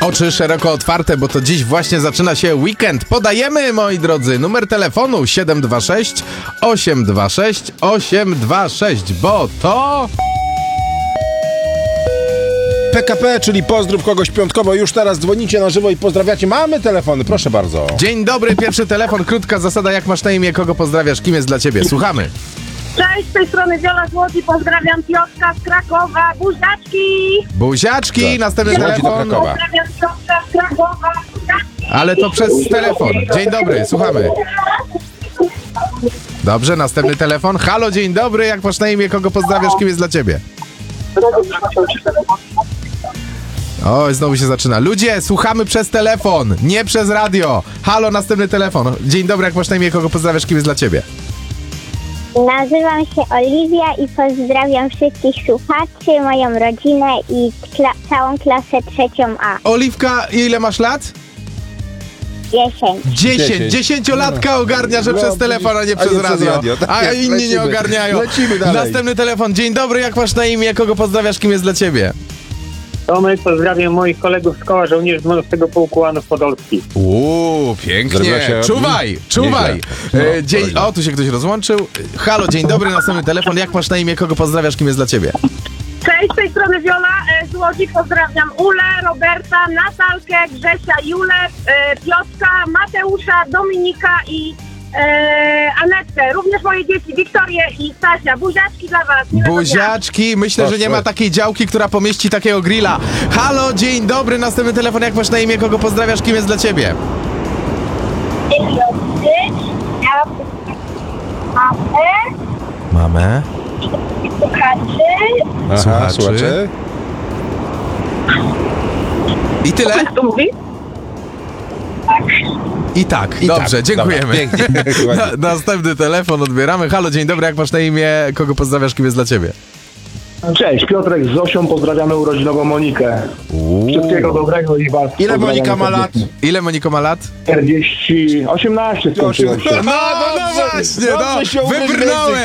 Oczy szeroko otwarte, bo to dziś właśnie zaczyna się weekend. Podajemy, moi drodzy, numer telefonu 726 826 826, bo to... PKP, czyli pozdrów kogoś piątkowo. Już teraz dzwonicie na żywo i pozdrawiacie. Mamy telefony, proszę bardzo. Dzień dobry, pierwszy telefon, krótka zasada, jak masz na imię, kogo pozdrawiasz, kim jest dla ciebie? Słuchamy. Cześć, z tej strony Wiola z Łodzi, pozdrawiam Piotrka z Krakowa, buziaczki! Buziaczki, Tak. następny Z Łodzi do telefon. Krakowa. Pozdrawiam Piotrka z Krakowa, buziaczki! Ale to przez telefon. Dzień dobry, słuchamy. Dobrze, następny telefon. Halo, dzień dobry, jak masz na imię, kogo pozdrawiasz, kim jest dla ciebie? Oj, znowu się zaczyna. Ludzie, słuchamy przez telefon, nie przez radio. Halo, następny telefon. Dzień dobry, jak masz na imię, kogo pozdrawiasz, kim jest dla ciebie? Nazywam się Oliwia i pozdrawiam wszystkich słuchaczy, moją rodzinę i całą klasę 3A. Oliwka, ile masz lat? 10. 10-latka ogarnia, że No, przez telefon, a nie przez radio. Tak A jest, inni nie lecimy. ogarniają. Lecimy dalej. Następny telefon. Dzień dobry, jak masz na imię, kogo pozdrawiasz, kim jest dla ciebie? Tomek, pozdrawiam moich kolegów z Koła Żołnierzy 12 Pułku Anów Podolskich. Pięknie. Zrobiło się Czuwaj. nieźle. Dzień... O, tu się ktoś rozłączył. Halo, dzień dobry, następny telefon. Jak masz na imię, kogo pozdrawiasz, kim jest dla ciebie? Cześć, z tej strony Wiola z Łodzi, pozdrawiam Ulę, Roberta, Natalkę, Grzesia, Julę, Piotrka, Mateusza, Dominika i Anetkę, również moje dzieci, Wiktorię i Stasia. Buziaczki dla was. Miłego dnia. Buziaczki, myślę, że nie ma takiej działki, która pomieści takiego grilla. Halo, dzień dobry, następny telefon. Jak masz na imię, kogo pozdrawiasz, kim jest dla ciebie? Mamę. Aha, Słuchaczy. słuchacze. I tyle? To mówi? I tak. Dobrze, tak. dziękujemy. Dobra, pięknie. Następny telefon odbieramy. Halo, dzień dobry, jak masz na imię, kogo pozdrawiasz, kim jest dla ciebie? Cześć, Piotrek z Zosią, pozdrawiamy urodzinową Monikę. Wszystkiego dobrego i was. Ile pozdrawiamy Monika ma lat? serdecznie. Ile Monika ma lat? 18 skończyło się. No właśnie, Dobrze się wybrnąłem.